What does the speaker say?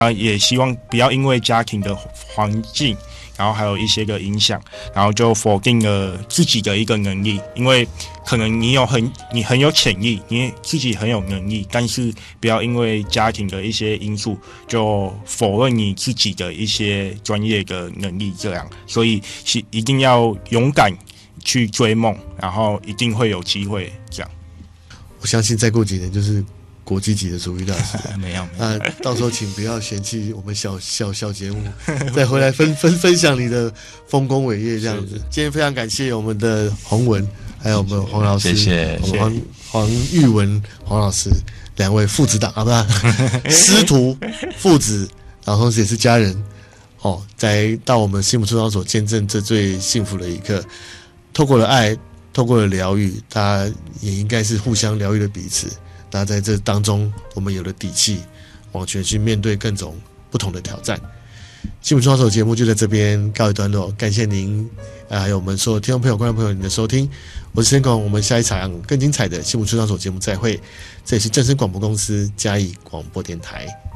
也希望不要因为家庭的环境，然后还有一些个影响，然后就否定了自己的一个能力。因为可能你很有潜力，你自己很有能力，但是不要因为家庭的一些因素就否认你自己的一些专业的能力。这样，所以一定要勇敢去追梦，然后一定会有机会。这样， 我相信再过几年就是国际级的主义大师。 没有， 到时候请不要嫌弃我们小节目，再回来分享你的丰功伟业这样子。今天非常感谢我们的洪文，还有我们黄老师， 谢谢黄玉文黄老师两位父子档啊，不是师徒父子，然后同时也是家人哦，在到我们西姆出场所见证这最幸福的一刻。透过了爱，透过了疗愈，大家也应该是互相疗愈了彼此。那在这当中，我们有了底气，往前去面对各种不同的挑战。西姆出场所节目就在这边告一段落，感谢您，还有我们所有听众朋友、观众朋友您的收听。我是陈广，我们下一场更精彩的西姆出场所节目再会。这里是正声广播公司嘉义广播电台。